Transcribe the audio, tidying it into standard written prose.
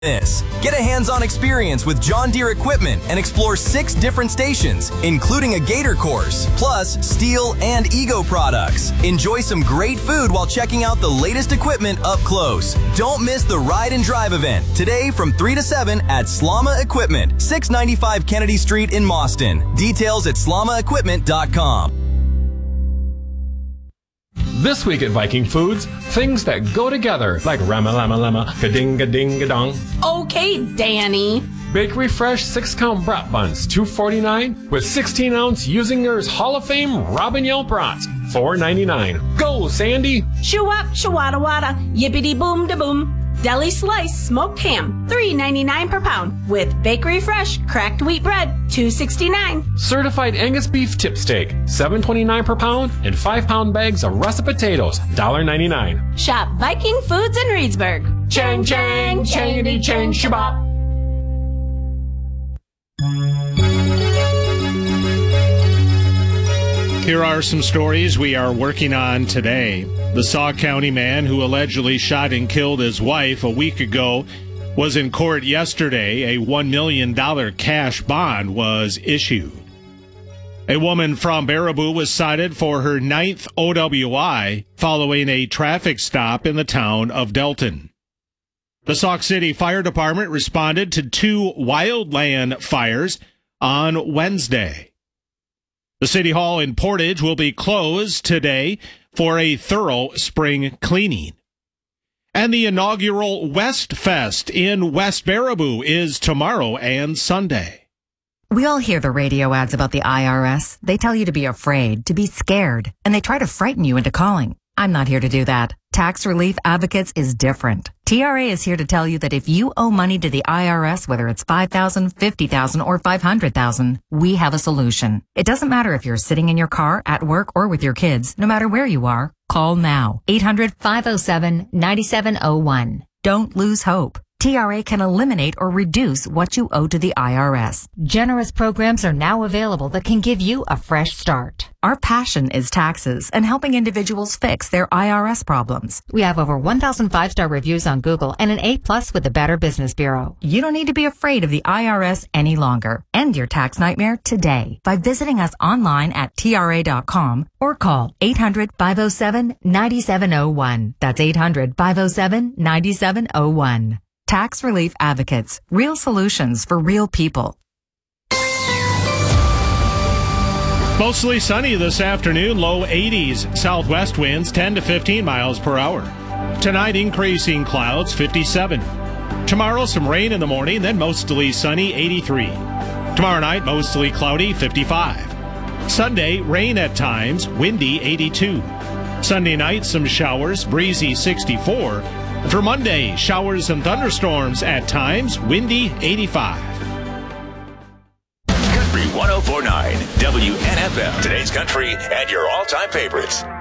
This. Get a hands-on experience with John Deere equipment and explore 6 different stations, including a Gator course, plus Steel and Ego products. Enjoy some great food while checking out the latest equipment up close. Don't miss the Ride and Drive event today from 3 to 7 at Slama Equipment, 695 Kennedy Street in Mauston. Details at slamaequipment.com. This week at Viking Foods, things that go together, like rama-lama-lama, ka-ding-a-ding-a-dong. Okay, Danny. Bakery Fresh 6-count brat buns, $2.49, with 16-ounce Usingers Hall of Fame Robin Yell brats, $4.99. Go, Sandy! Shoo-wop, shoo-wada-wada, yippity-boom-da-boom. Deli Slice Smoked Ham, $3.99 per pound, with Bakery Fresh Cracked Wheat Bread, $2.69. Certified Angus Beef Tip Steak, $7.29 per pound, and 5-pound bags of russet potatoes, $1.99. Shop Viking Foods in Reedsburg. Chang, chang, changity, chang, shabop. Here are some stories we are working on today. The Sauk County man who allegedly shot and killed his wife a week ago was in court yesterday. A $1 million cash bond was issued. A woman from Baraboo was cited for her 9th OWI following a traffic stop in the town of Delton. The Sauk City Fire Department responded to 2 wildland fires on Wednesday. The City Hall in Portage will be closed today for a thorough spring cleaning. And the inaugural West Fest in West Baraboo is tomorrow and Sunday. We all hear the radio ads about the IRS. They tell you to be afraid, to be scared, and they try to frighten you into calling. I'm not here to do that. Tax Relief Advocates is different. TRA is here to tell you that if you owe money to the IRS, whether it's $5,000, $50,000, or $500,000, we have a solution. It doesn't matter if you're sitting in your car, at work, or with your kids. No matter where you are, call now. 800-507-9701. Don't lose hope. TRA can eliminate or reduce what you owe to the IRS. Generous programs are now available that can give you a fresh start. Our passion is taxes and helping individuals fix their IRS problems. We have over 1,000 5-star reviews on Google and an A+ with the Better Business Bureau. You don't need to be afraid of the IRS any longer. End your tax nightmare today by visiting us online at TRA.com or call 800-507-9701. That's 800-507-9701. Tax Relief Advocates. Real solutions for real people. Mostly sunny this afternoon, low 80s. Southwest winds 10 to 15 miles per hour. Tonight, increasing clouds, 57. Tomorrow, some rain in the morning, then mostly sunny, 83. Tomorrow night, mostly cloudy, 55. Sunday, rain at times, windy, 82. Sunday night, some showers, breezy, 64. For Monday, showers and thunderstorms at times, windy, 85. Country 104.9 WNFM. Today's country and your all-time favorites.